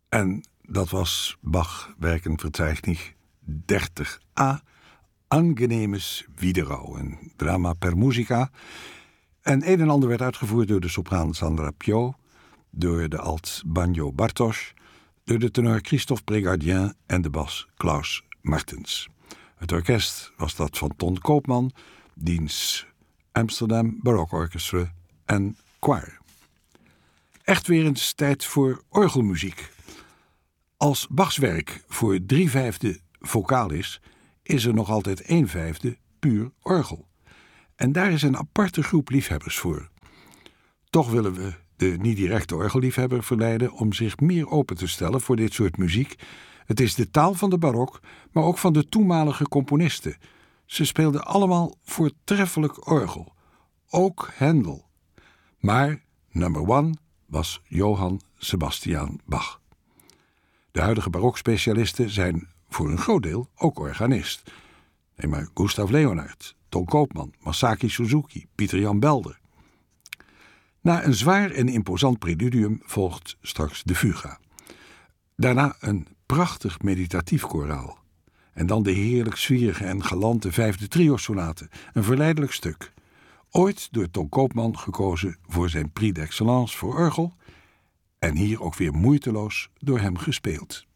En dat was Bach Werkenverzeichnis 30a, Angenehmes Wiederau, een drama per musica. En een en ander werd uitgevoerd door de sopraan Sandra Piau, door de alt banjo Bartosz, door de tenor Christophe Brégardien en de bas Klaus Martens. Het orkest was dat van Ton Koopman, diens Amsterdam Baroque Orchestra en Choir. Echt weer eens tijd voor orgelmuziek. Als Bachs werk voor 3/5 vocaal is er nog altijd 1/5 puur orgel. En daar is een aparte groep liefhebbers voor. Toch willen we de niet-directe orgelliefhebber verleiden om zich meer open te stellen voor dit soort muziek. Het is de taal van de barok, maar ook van de toenmalige componisten. Ze speelden allemaal voortreffelijk orgel. Ook Händel. Maar number one was Johann Sebastian Bach. De huidige barokspecialisten zijn voor een groot deel ook organist. Neem maar Gustav Leonhardt, Ton Koopman, Masaki Suzuki, Pieter Jan Belder. Na een zwaar en imposant preludium volgt straks de fuga. Daarna een prachtig meditatief koraal. En dan de heerlijk zwierige en galante 5e trio-sonate, een verleidelijk stuk. Ooit door Ton Koopman gekozen voor zijn Prix d'Excellence voor orgel en hier ook weer moeiteloos door hem gespeeld.